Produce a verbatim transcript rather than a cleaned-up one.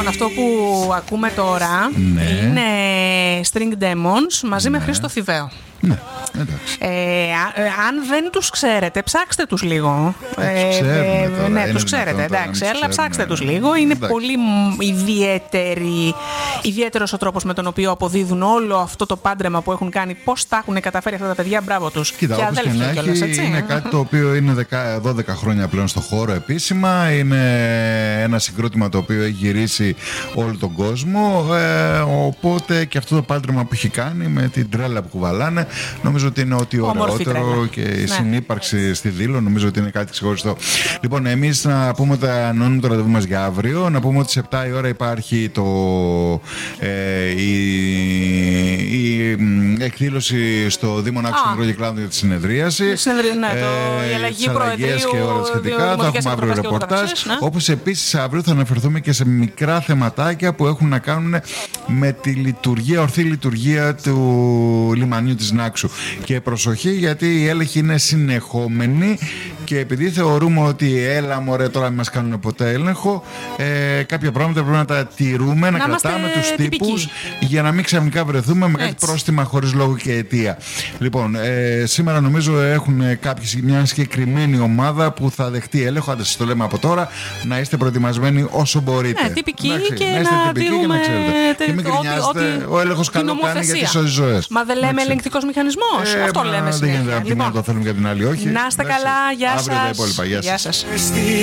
Λοιπόν, αυτό που ακούμε τώρα ναι. είναι String Demons μαζί ναι. με Χρήστο Θηβαίο. Ναι, εντάξει. Ε, αν δεν τους ξέρετε, ψάξτε τους λίγο. Ε, τους ξέρουμε τώρα. Ναι, τους ξέρετε, εντάξει, αλλά ψάξτε τους λίγο. Είναι εντάξει. πολύ ιδιαίτερη, ιδιαίτερος ο τρόπος με τον οποίο αποδίδουν όλο αυτό το πάντρεμα που έχουν κάνει. Πώς τα έχουν καταφέρει αυτά τα παιδιά, μπράβο τους. Κοίτα, όπως και να έχει, έτσι. Είναι κάτι το οποίο είναι δώδεκα χρόνια πλέον στο χώρο επίσημα. Είναι ένα συγκρότημα το οποίο έχει γυρίσει όλο τον κόσμο. Ε, οπότε και αυτό το πάντρεμα που έχει κάνει με την τρέλα που κουβαλάνε, νομίζω ότι είναι ό,τι ωραιότερο και η ναι. συνύπαρξη στη Δήλο, νομίζω ότι είναι κάτι ξεχωριστό. Λοιπόν, εμείς να πούμε ότι ανώνουμε το ραντεβού μας για αύριο. Να πούμε ότι σε επτά η ώρα υπάρχει το, ε, η, η, η εκδήλωση στο Δήμο Άξιο Μικρό Κυκλάδων για τη συνεδρίαση. Συνεδρία, ναι, το, ε, η αλλαγή προεδρείου και όλα σχετικά. Θα έχουμε αύριο ρεπορτάζ. Ναι. Όπως επίσης αύριο θα αναφερθούμε και σε μικρά θεματάκια που έχουν να κάνουν με τη λειτουργία, ορθή λειτουργία του λιμανιού της Νάξου. Και προσοχή, γιατί οι έλεγχοι είναι συνεχόμενοι και επειδή θεωρούμε ότι έλα μωρέ τώρα μην μας κάνουν ποτέ έλεγχο, ε, κάποια πράγματα πρέπει να τα τηρούμε, να, να κρατάμε τους τύπους για να μην ξαφνικά βρεθούμε με κάτι πρόστιμα χωρίς λόγο και αιτία. Λοιπόν, ε, σήμερα νομίζω έχουν κάποιοι, μια συγκεκριμένη ομάδα που θα δεχτεί έλεγχο, αν σας το λέμε από τώρα, να είστε προετοιμασμένοι όσο μπορείτε. Ναι, τυπικοί να, και να είστε να τυπικοί τηρούμε και να ξέρετε. τε, Και μην γκρινιάζετε, ο έλεγχος καλό κάνει γιατί σώζει ζωές. Μα δεν λέμε ελεγκτικός μηχανισμός, ε, αυτό μα, λέμε συνέχεια. Δεν γίνεται από τη μία να το θέλουμε και την άλλη όχι. Να είστε καλά, γεια σας. Αύριο τα υπόλοιπα, γεια σας.